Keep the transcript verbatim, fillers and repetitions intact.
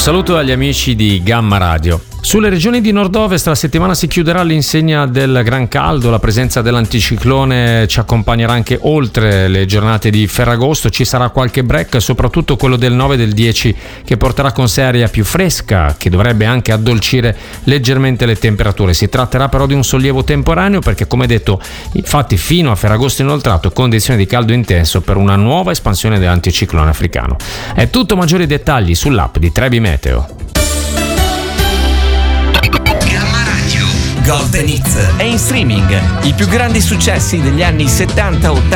saluto agli amici di Gamma Radio. Sulle regioni di nord-ovest la settimana si chiuderà all'insegna del gran caldo, la presenza dell'anticiclone ci accompagnerà anche oltre le giornate di Ferragosto, ci sarà qualche break, soprattutto quello del nove e del dieci, che porterà con sé aria più fresca, che dovrebbe anche addolcire leggermente le temperature. Si tratterà però di un sollievo temporaneo perché, come detto, infatti fino a Ferragosto inoltrato condizioni di caldo intenso per una nuova espansione dell'anticiclone africano. È tutto, maggiori dettagli sull'app di Trebi Meteo. Golden Hits è in streaming. I più grandi successi degli anni settanta ottanta